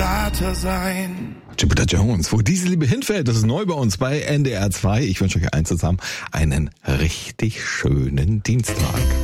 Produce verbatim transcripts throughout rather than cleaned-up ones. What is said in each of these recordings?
Berater sein. Jupiter Jones, wo diese Liebe hinfällt, das ist neu bei uns bei N D R zwei. Ich wünsche euch allen zusammen einen richtig schönen Dienstag.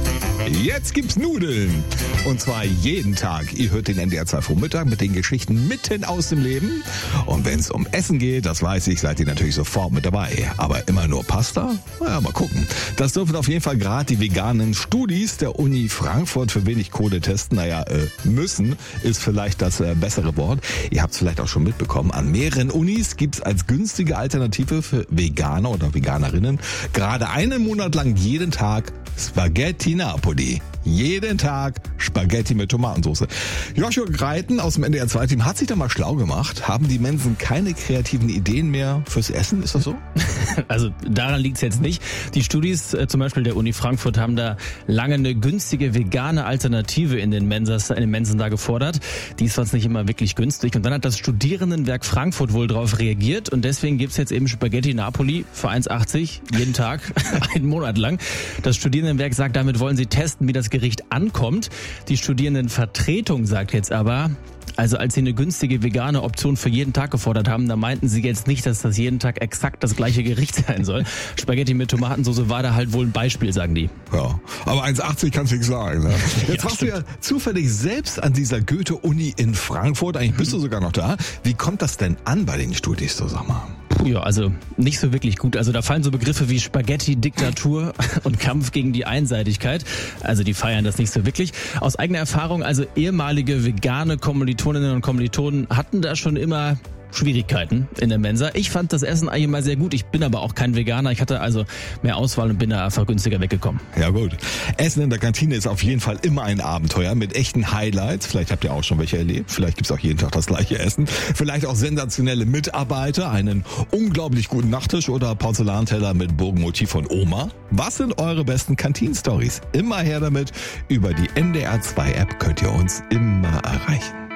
Jetzt gibt's Nudeln. Und zwar jeden Tag. Ihr hört den N D R zwei Vormittag mit den Geschichten mitten aus dem Leben. Und wenn es um Essen geht, das weiß ich, seid ihr natürlich sofort mit dabei. Aber immer nur Pasta? Naja, mal gucken. Das dürfen auf jeden Fall gerade die veganen Studis der Uni Frankfurt für wenig Kohle testen. Naja, äh, müssen ist vielleicht das äh, bessere Wort. Ihr habt es vielleicht auch schon mitbekommen. An mehreren Unis gibt's als günstige Alternative für Veganer oder Veganerinnen gerade einen Monat lang jeden Tag Spaghetti Napoli. Jeden Tag Spaghetti mit Tomatensauce. Joshua Greiten aus dem N D R zwei Team hat sich da mal schlau gemacht. Haben die Mensen keine kreativen Ideen mehr fürs Essen? Ist das so? Also daran liegt's jetzt nicht. Die Studis äh, zum Beispiel der Uni Frankfurt haben da lange eine günstige vegane Alternative in den Mensas, in den Mensen da gefordert. Die ist sonst nicht immer wirklich günstig. Und dann hat das Studierendenwerk Frankfurt wohl darauf reagiert. Und deswegen gibt's jetzt eben Spaghetti Napoli für eins achtzig jeden Tag, einen Monat lang. Das Studierendenwerk sagt, damit wollen sie testen, wie das Gericht ankommt. Die Studierendenvertretung sagt jetzt aber, also als sie eine günstige vegane Option für jeden Tag gefordert haben, da meinten sie jetzt nicht, dass das jeden Tag exakt das gleiche Gericht sein soll. Spaghetti mit Tomatensauce war da halt wohl ein Beispiel, sagen die. Ja, aber eins achtzig kannst du nichts sagen. Ne? Jetzt Ja, warst stimmt. du ja zufällig selbst an dieser Goethe-Uni in Frankfurt. Eigentlich bist du sogar noch da. Wie kommt das denn an bei den Studis, so sag mal? Ja, also nicht so wirklich gut. Also da fallen so Begriffe wie Spaghetti, Diktatur und Kampf gegen die Einseitigkeit. Also die feiern das nicht so wirklich. Aus eigener Erfahrung, also ehemalige vegane Kommilitoninnen und Kommilitonen hatten da schon immer Schwierigkeiten in der Mensa. Ich fand das Essen eigentlich mal sehr gut. Ich bin aber auch kein Veganer. Ich hatte also mehr Auswahl und bin da einfach günstiger weggekommen. Ja gut. Essen in der Kantine ist auf jeden Fall immer ein Abenteuer mit echten Highlights. Vielleicht habt ihr auch schon welche erlebt. Vielleicht gibt's auch jeden Tag das gleiche Essen. Vielleicht auch sensationelle Mitarbeiter, einen unglaublich guten Nachtisch oder Porzellanteller mit Burgenmotiv von Oma. Was sind eure besten Kantin-Stories? Immer her damit. Über die N D R zwei App könnt ihr uns immer erreichen.